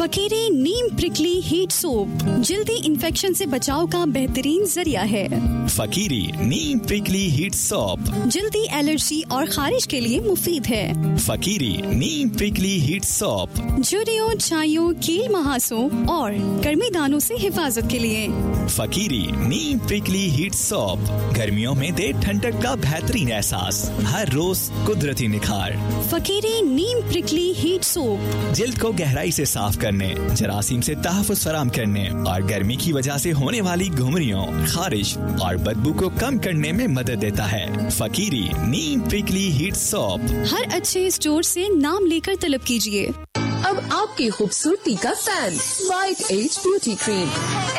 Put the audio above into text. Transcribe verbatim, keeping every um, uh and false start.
फकीरी नीम prickly heat soap जल्दी infection से बचाव का बेहतरीन जरिया है। फकीरी नीम प्रिकली हीट सोप जल्दी एलर्जी और खारिश के लिए मुफीद है। फकीरी नीम प्रिकली हीट सोप झुर्रियों, छाइयों, कील महासों और गर्मी दानों से हिफाजत के लिए। फकीरी नीम प्रिकली हीट सोप गर्मियों में दे ठंडक का बेहतरीन एहसास, हर रोज कुदरती निखार। फकीरी नीम प्रिकली हीट सोप जिल्द को गहराई से साफ करने, जरासीम से तहफ़्फ़ुज़ फराम करने और गर्मी की वजह से होने वाली घुमरियों, खारिश और बदबू को कम करने में मदद देता है। फकीरी नीम प्रिकली हीट सोप हर अच्छे स्टोर से नाम लेकर तलब कीजिए। अब आपकी खूबसूरती का fan, white as beauty cream.